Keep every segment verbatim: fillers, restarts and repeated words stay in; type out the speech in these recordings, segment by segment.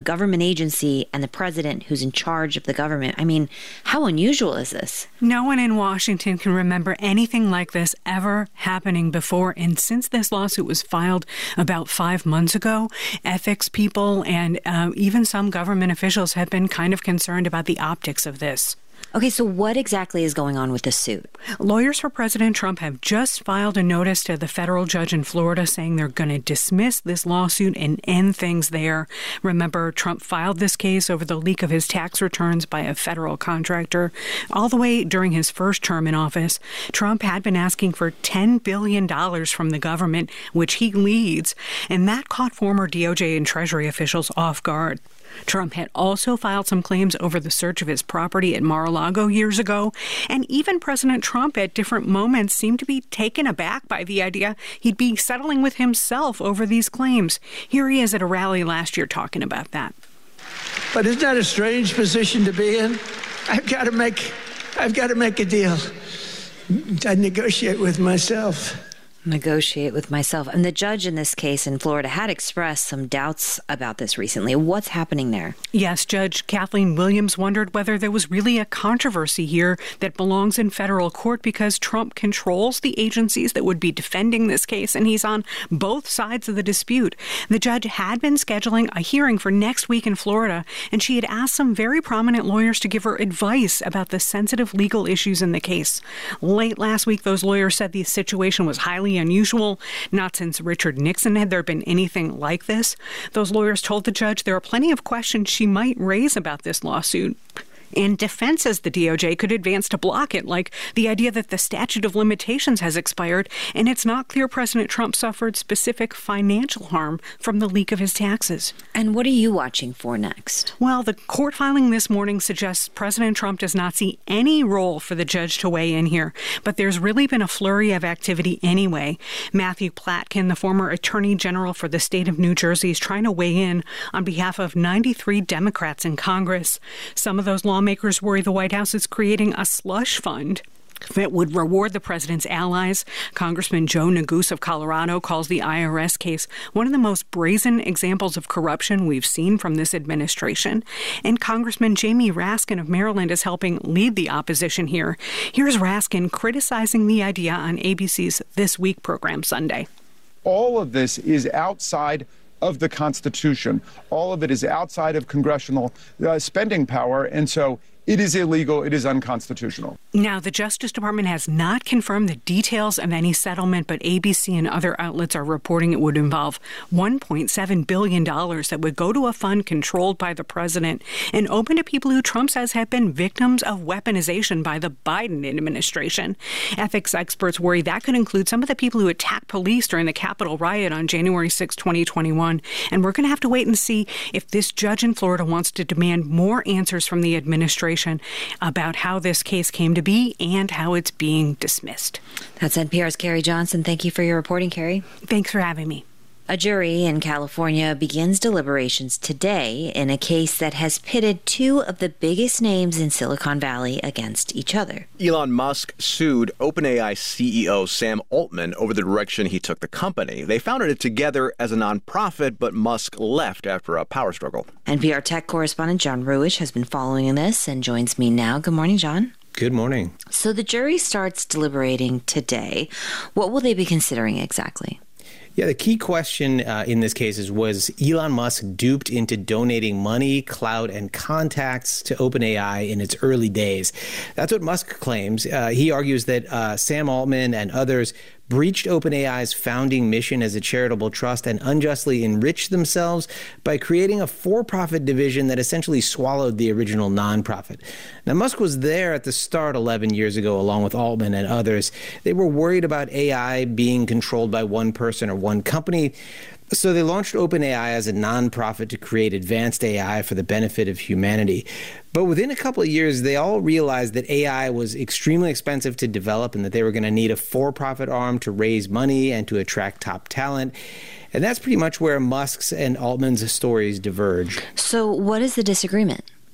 government agency and the president who's in charge of the government. I mean, how unusual is this? No one in Washington can remember anything like this ever happening before. And since this lawsuit was filed about five months ago, ethics people and uh, even some government officials have been kind of concerned about the optics of this. Okay, so what exactly is going on with this suit? Lawyers for President Trump have just filed a notice to the federal judge in Florida saying they're going to dismiss this lawsuit and end things there. Remember, Trump filed this case over the leak of his tax returns by a federal contractor. All the way during his first term in office, Trump had been asking for ten billion dollars from the government, which he leads, and that caught former D O J and Treasury officials off guard. Trump had also filed some claims over the search of his property at Mar-a-Lago years ago, and even President Trump at different moments seemed to be taken aback by the idea he'd be settling with himself over these claims. Here he is at a rally last year talking about that. But isn't that a strange position to be in? I've got to make, I've got to make a deal. I negotiate with myself. Negotiate with myself. And the judge in this case in Florida had expressed some doubts about this recently. What's happening there? Yes, Judge Kathleen Williams wondered whether there was really a controversy here that belongs in federal court because Trump controls the agencies that would be defending this case, and he's on both sides of the dispute. The judge had been scheduling a hearing for next week in Florida, and she had asked some very prominent lawyers to give her advice about the sensitive legal issues in the case. Late last week, those lawyers said the situation was highly unusual. Not since Richard Nixon had there been anything like this. Those lawyers told the judge there are plenty of questions she might raise about this lawsuit. And defenses the D O J could advance to block it, like the idea that the statute of limitations has expired and it's not clear President Trump suffered specific financial harm from the leak of his taxes. And what are you watching for next? Well, the court filing this morning suggests President Trump does not see any role for the judge to weigh in here, but there's really been a flurry of activity anyway. Matthew Platkin, the former attorney general for the state of New Jersey, is trying to weigh in on behalf of ninety-three Democrats in Congress. Some of those law Lawmakers worry the White House is creating a slush fund that would reward the president's allies. Congressman Joe Neguse of Colorado calls the I R S case one of the most brazen examples of corruption we've seen from this administration. And Congressman Jamie Raskin of Maryland is helping lead the opposition here. Here's Raskin criticizing the idea on A B C's This Week program Sunday. All of this is outside of the Constitution. All of it is outside of congressional uh, spending power, and so it is illegal. It is unconstitutional. Now, the Justice Department has not confirmed the details of any settlement, but A B C and other outlets are reporting it would involve one point seven billion dollars that would go to a fund controlled by the president and open to people who Trump says have been victims of weaponization by the Biden administration. Ethics experts worry that could include some of the people who attacked police during the Capitol riot on January sixth, twenty twenty-one. And we're going to have to wait and see if this judge in Florida wants to demand more answers from the administration about how this case came to be and how it's being dismissed. That's N P R's Carrie Johnson. Thank you for your reporting, Carrie. Thanks for having me. A jury in California begins deliberations today in a case that has pitted two of the biggest names in Silicon Valley against each other. Elon Musk sued OpenAI C E O Sam Altman over the direction he took the company. They founded it together as a nonprofit, but Musk left after a power struggle. N P R tech correspondent John Ruish has been following this and joins me now. Good morning, John. Good morning. So the jury starts deliberating today. What will they be considering exactly? Yeah, the key question uh, in this case is, was Elon Musk duped into donating money, clout, and contacts to OpenAI in its early days? That's what Musk claims. Uh, he argues that uh, Sam Altman and others breached OpenAI's founding mission as a charitable trust and unjustly enriched themselves by creating a for-profit division that essentially swallowed the original nonprofit. Now, Musk was there at the start eleven years ago, along with Altman and others. They were worried about A I being controlled by one person or one company. So they launched OpenAI as a nonprofit to create advanced A I for the benefit of humanity. But within a couple of years, they all realized that A I was extremely expensive to develop and that they were going to need a for-profit arm to raise money and to attract top talent. And that's pretty much where Musk's and Altman's stories diverge. So what is the disagreement?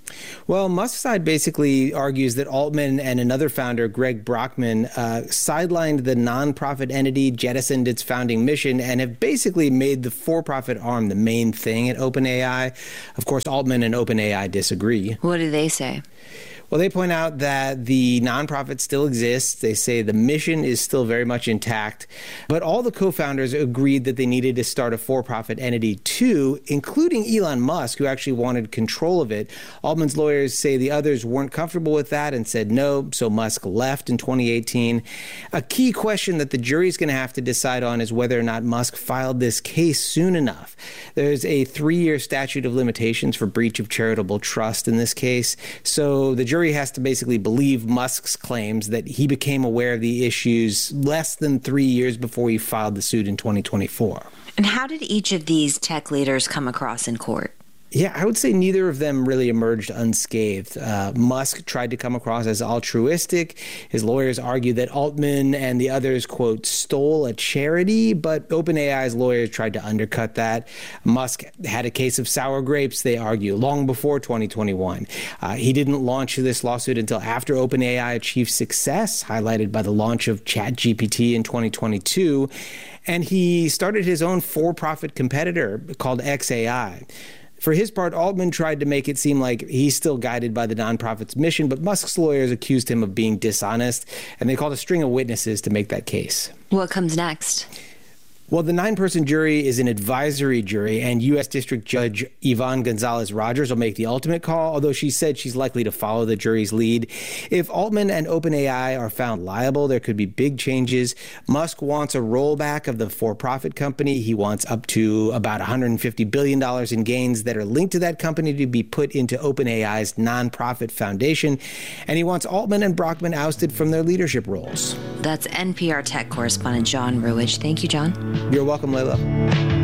Well, Musk's side basically argues that Altman and another founder, Greg Brockman, uh, sidelined the nonprofit entity, jettisoned its founding mission, and have basically made the for-profit arm the main thing at OpenAI. Of course, Altman and OpenAI disagree. What do they say? Well, they point out that the nonprofit still exists. They say the mission is still very much intact. But all the co-founders agreed that they needed to start a for-profit entity too, including Elon Musk, who actually wanted control of it. Altman's lawyers say the others weren't comfortable with that and said no, so Musk left in twenty eighteen. A key question that the jury's going to have to decide on is whether or not Musk filed this case soon enough. There's a three-year statute of limitations for breach of charitable trust in this case, so the jury jury has to basically believe Musk's claims that he became aware of the issues less than three years before he filed the suit in twenty twenty-four. And how did each of these tech leaders come across in court? Yeah, I would say neither of them really emerged unscathed. Uh, Musk tried to come across as altruistic. His lawyers argued that Altman and the others, quote, stole a charity, but OpenAI's lawyers tried to undercut that. Musk had a case of sour grapes, they argue, long before twenty twenty-one. Uh, he didn't launch this lawsuit until after OpenAI achieved success, highlighted by the launch of ChatGPT in twenty twenty-two. And he started his own for-profit competitor called X A I. For his part, Altman tried to make it seem like he's still guided by the nonprofit's mission, but Musk's lawyers accused him of being dishonest, and they called a string of witnesses to make that case. What comes next? Well, the nine-person jury is an advisory jury, and U S District Judge Yvonne Gonzalez-Rogers will make the ultimate call, although she said she's likely to follow the jury's lead. If Altman and OpenAI are found liable, there could be big changes. Musk wants a rollback of the for-profit company. He wants up to about one hundred fifty billion dollars in gains that are linked to that company to be put into OpenAI's nonprofit foundation. And he wants Altman and Brockman ousted from their leadership roles. That's N P R tech correspondent John Ruwitch. Thank you, John. You're welcome, Layla.